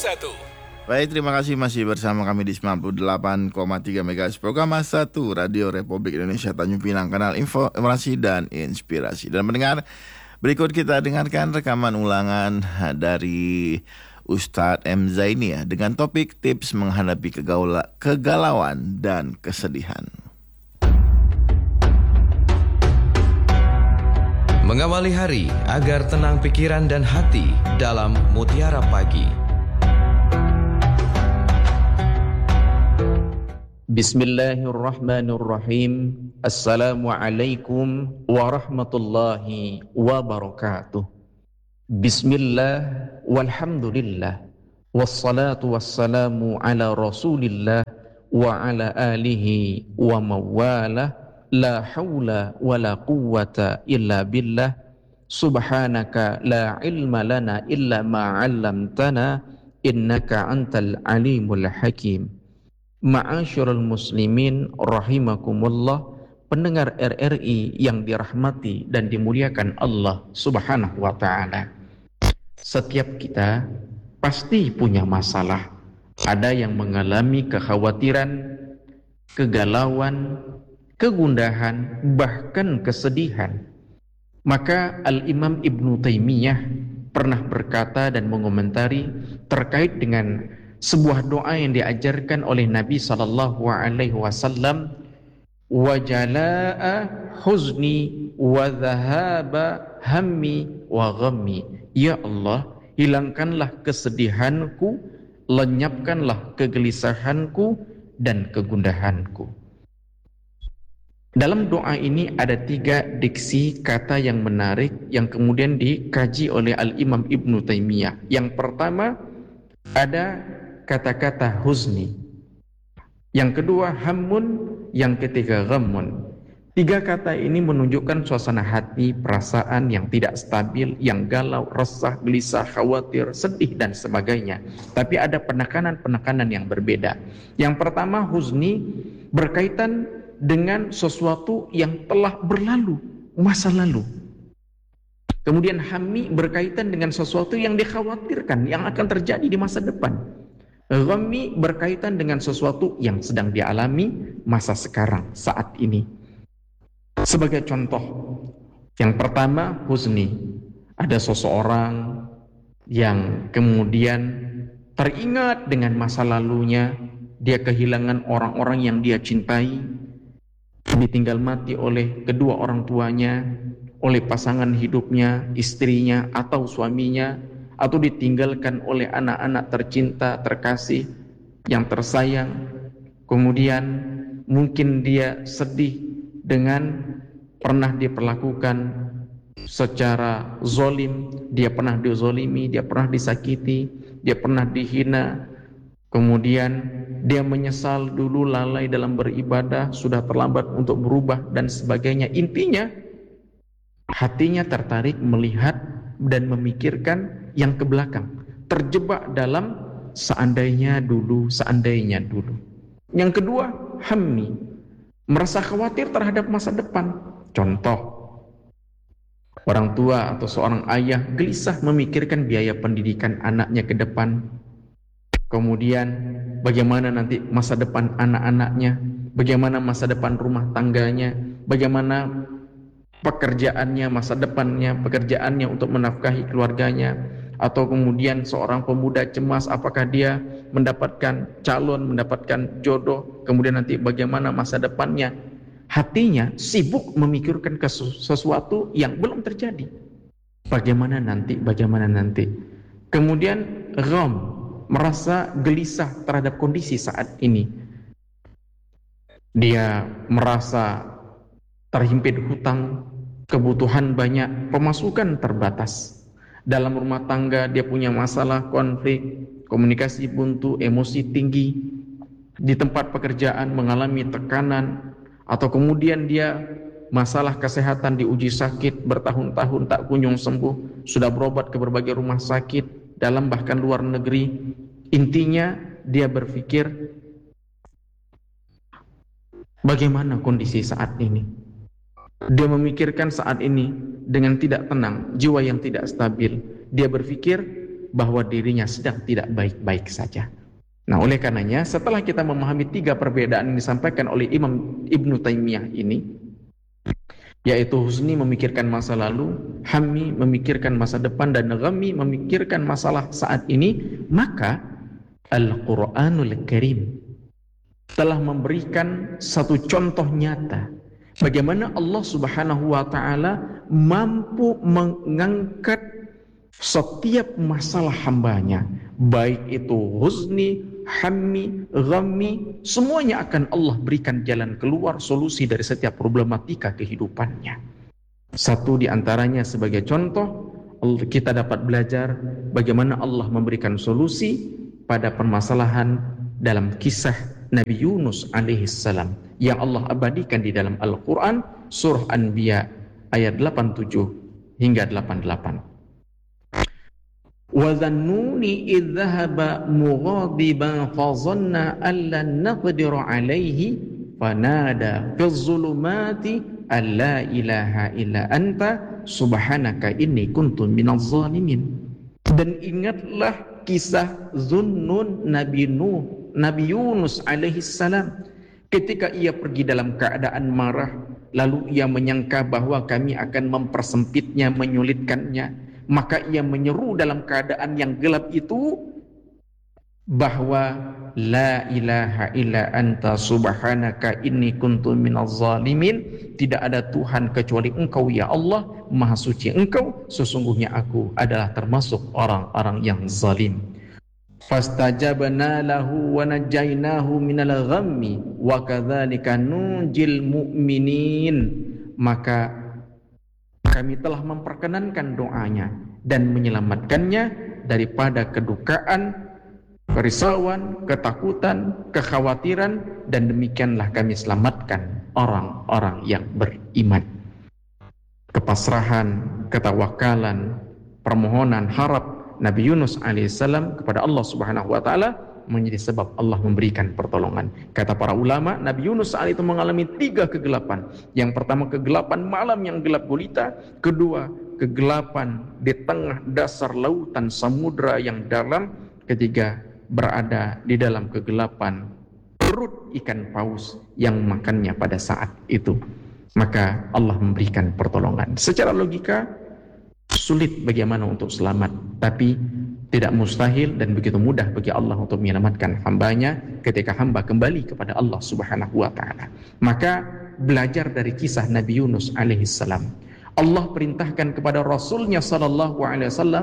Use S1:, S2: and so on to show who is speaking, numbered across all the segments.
S1: Baik, terima kasih masih bersama kami di 98,3 MHz program Masa 1 Radio Republik Indonesia Tanjung Pinang, kanal informasi dan inspirasi. Dan mendengar, berikut kita dengarkan rekaman ulangan dari Ustadz M. Zaini ya, dengan topik tips menghadapi kegalauan dan kesedihan.
S2: Mengawali hari agar tenang pikiran dan hati dalam Mutiara Pagi.
S3: Bismillahirrahmanirrahim. Assalamualaikum warahmatullahi wabarakatuh. Bismillah walhamdulillah wassalatu wassalamu ala rasulillah wa ala alihi wa mawalah. La hawla wa la quwwata illa billah. Subhanaka la ilma lana illa ma 'allamtana innaka antal alimul hakim. Ma'asyiral muslimin rahimakumullah, pendengar RRI yang dirahmati dan dimuliakan Allah Subhanahu wa taala. Setiap kita pasti punya masalah. Ada yang mengalami kekhawatiran, kegalauan, kegundahan, bahkan kesedihan. Maka Al-Imam Ibnu Taimiyah pernah berkata dan mengomentari terkait dengan sebuah doa yang diajarkan oleh Nabi SAW, wa jalaa huzni wa dhahaba hammi wa ghammi. Ya Allah, hilangkanlah kesedihanku, lenyapkanlah kegelisahanku dan kegundahanku. Dalam doa ini ada 3 diksi kata yang menarik yang kemudian dikaji oleh Al-Imam Ibnu Taimiyah. Yang pertama ada kata-kata huzni, yang kedua hammun, yang ketiga ghammun. 3 kata ini menunjukkan suasana hati, perasaan yang tidak stabil, yang galau, resah, gelisah, khawatir, sedih dan sebagainya. Tapi ada penekanan-penekanan yang berbeda. Yang pertama huzni berkaitan dengan sesuatu yang telah berlalu, masa lalu. Kemudian hammi berkaitan dengan sesuatu yang dikhawatirkan, yang akan terjadi di masa depan. Ghammi berkaitan dengan sesuatu yang sedang dialami masa sekarang, saat ini. Sebagai contoh, yang pertama huzni, ada seseorang yang kemudian teringat dengan masa lalunya, dia kehilangan orang-orang yang dia cintai, ditinggal mati oleh kedua orang tuanya, oleh pasangan hidupnya, istrinya atau suaminya, atau ditinggalkan oleh anak-anak tercinta, terkasih, yang tersayang. Kemudian mungkin dia sedih dengan pernah diperlakukan secara zolim, dia pernah dizolimi, dia pernah disakiti, dia pernah dihina. Kemudian dia menyesal dulu lalai dalam beribadah, sudah terlambat untuk berubah dan sebagainya. Intinya hatinya tertarik melihat dan memikirkan yang ke belakang, terjebak dalam seandainya dulu, seandainya dulu. Yang kedua hammi, merasa khawatir terhadap masa depan. Contoh, orang tua atau seorang ayah gelisah memikirkan biaya pendidikan anaknya ke depan. Kemudian bagaimana nanti masa depan anak-anaknya, bagaimana masa depan rumah tangganya, bagaimana pekerjaannya, masa depannya, pekerjaannya untuk menafkahi keluarganya. Atau kemudian seorang pemuda cemas apakah dia mendapatkan calon, mendapatkan jodoh, kemudian nanti bagaimana masa depannya. Hatinya sibuk memikirkan sesuatu yang belum terjadi. Bagaimana nanti, bagaimana nanti. Kemudian gham, merasa gelisah terhadap kondisi saat ini. Dia merasa terhimpit hutang, kebutuhan banyak, pemasukan terbatas. Dalam rumah tangga dia punya masalah, konflik, komunikasi buntu, emosi tinggi. Di tempat pekerjaan mengalami tekanan, atau kemudian dia masalah kesehatan, diuji sakit bertahun-tahun tak kunjung sembuh, sudah berobat ke berbagai rumah sakit dalam bahkan luar negeri. Intinya dia berpikir bagaimana kondisi saat ini. Dia memikirkan saat ini dengan tidak tenang, jiwa yang tidak stabil. Dia berpikir bahwa dirinya sedang tidak baik-baik saja. Nah, oleh karenanya setelah kita memahami 3 perbedaan yang disampaikan oleh Imam Ibnu Taimiyah ini, yaitu husni memikirkan masa lalu, hammi memikirkan masa depan, dan ghammi memikirkan masalah saat ini, maka Al-Quranul Karim telah memberikan satu contoh nyata bagaimana Allah Subhanahu wa Ta'ala mampu mengangkat setiap masalah hambanya, baik itu husni, hammi, ghammi, semuanya akan Allah berikan jalan keluar, solusi dari setiap problematika kehidupannya. Satu di antaranya sebagai contoh, kita dapat belajar bagaimana Allah memberikan solusi pada permasalahan dalam kisah Nabi Yunus alaihissalam yang Allah abadikan di dalam Al-Quran, surah Anbiya ayat 87 hingga 88. وَذَنُّونِ إِذْ ذَهَبَ مُغَاضِبًا فَظَنَّ أَنْ لَنْ نَقْدِرَ عَلَيْهِ فَنَادَى فِي الظُّلُمَاتِ أَنْ لَا إِلَهَ إِلَّا أَنْتَ سُبْحَانَكَ إِنِّي كُنْتُ مِنَ الظَّالِمِينَ. Dan ingatlah kisah Zunnun Nabi Yunus alaihissalam, ketika ia pergi dalam keadaan marah, lalu ia menyangka bahwa kami akan mempersempitnya, menyulitkannya, maka ia menyeru dalam keadaan yang gelap itu bahwa la ilaha illa anta subhanaka inni kuntu minaz zalimin, tidak ada Tuhan kecuali Engkau ya Allah, maha suci Engkau, sesungguhnya aku adalah termasuk orang-orang yang zalim. Fastajabna lahu wa najainahu minal ghammi wa kadzalika nunjil mu'minin. Maka kami telah memperkenankan doanya dan menyelamatkannya daripada kedukaan, kerisauan, ketakutan, kekhawatiran, dan demikianlah kami selamatkan orang-orang yang beriman. Kepasrahan, ketawakalan, permohonan, harap Nabi Yunus alaihissalam kepada Allah Subhanahu wa Ta'ala menjadi sebab Allah memberikan pertolongan. Kata para ulama, Nabi Yunus saat itu mengalami 3 kegelapan. Yang pertama, kegelapan malam yang gelap gulita. Kedua, kegelapan di tengah dasar lautan samudra yang dalam. Ketiga, berada di dalam kegelapan perut ikan paus yang makannya pada saat itu. Maka Allah memberikan pertolongan. Secara logika sulit bagaimana untuk selamat, tapi tidak mustahil dan begitu mudah bagi Allah untuk menyelamatkan hambanya ketika hamba kembali kepada Allah Subhanahu wa Ta'ala. Maka belajar dari kisah Nabi Yunus alaihissalam. Allah perintahkan kepada Rasulnya sallallahu alaihi wasallam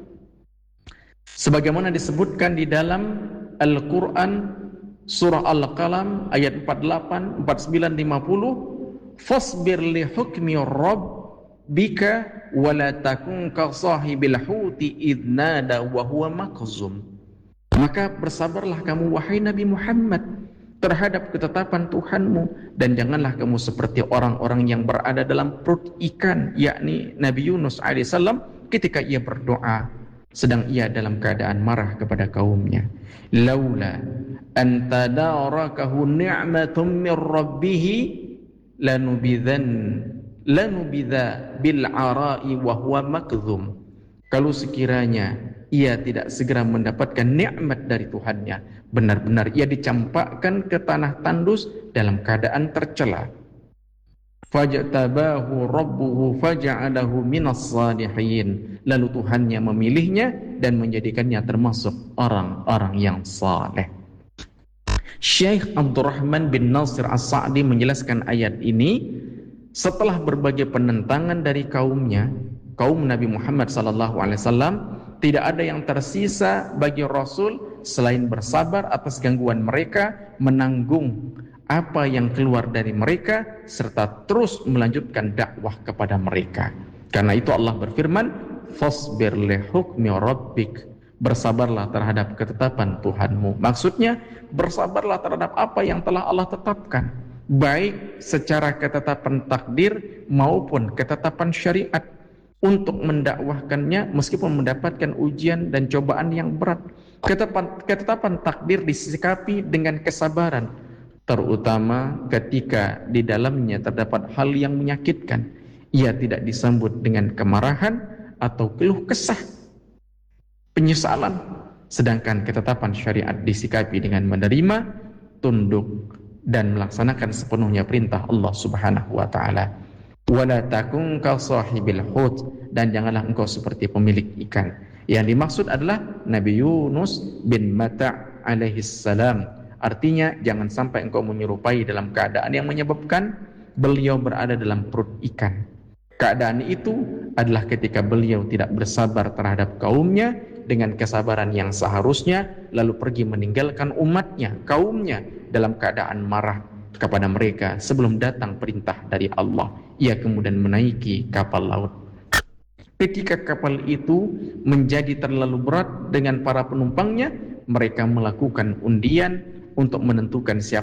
S3: sebagaimana disebutkan di dalam Al-Quran surah Al-Qalam ayat 48, 49, 50, fasbir li hukmi rabbika wala takun ka sahibil huti idh nada wa huwa makzum. Maka bersabarlah kamu wahai Nabi Muhammad terhadap ketetapan Tuhanmu, dan janganlah kamu seperti orang-orang yang berada dalam perut ikan, yakni Nabi Yunus alaihissalam ketika ia berdoa sedang ia dalam keadaan marah kepada kaumnya. Laula an tadarakahu ni'matun min rabbih lanubidha bil ara'i wa huwa makzum. Kalau sekiranya ia tidak segera mendapatkan nikmat dari Tuhannya, benar-benar ia dicampakkan ke tanah tandus dalam keadaan tercela. Fajtabahu rabbuhu faja'alahu minas salihin. Lalu Tuhannya memilihnya dan menjadikannya termasuk orang-orang yang saleh. Syekh Abdurrahman bin Nasir As-Sa'di menjelaskan ayat ini setelah berbagai penentangan dari kaumnya, kaum Nabi Muhammad SAW, tidak ada yang tersisa bagi Rasul selain bersabar atas gangguan mereka, menanggung apa yang keluar dari mereka, serta terus melanjutkan dakwah kepada mereka. Karena itu Allah berfirman, fasbir li hukmi rabbik, bersabarlah terhadap ketetapan Tuhanmu. Maksudnya, bersabarlah terhadap apa yang telah Allah tetapkan, baik secara ketetapan takdir maupun ketetapan syariat, untuk mendakwahkannya meskipun mendapatkan ujian dan cobaan yang berat. Ketetapan takdir disikapi dengan kesabaran, terutama ketika di dalamnya terdapat hal yang menyakitkan. Ia tidak disambut dengan kemarahan atau keluh kesah. penyesalan. Sedangkan ketetapan syariat disikapi dengan menerima, tunduk, dan melaksanakan sepenuhnya perintah Allah Subhanahu wa taala. Wala takun ka sahibil hut, dan janganlah engkau seperti pemilik ikan. Yang dimaksud adalah Nabi Yunus bin Mata' alaihi salam. Artinya jangan sampai engkau menyerupai dalam keadaan yang menyebabkan beliau berada dalam perut ikan. Keadaan itu adalah ketika beliau tidak bersabar terhadap kaumnya dengan kesabaran yang seharusnya, lalu pergi meninggalkan umatnya, kaumnya, dalam keadaan marah kepada mereka sebelum datang perintah dari Allah. Ia kemudian menaiki kapal laut. Ketika kapal itu menjadi terlalu berat dengan para penumpangnya, mereka melakukan undian untuk menentukan siapa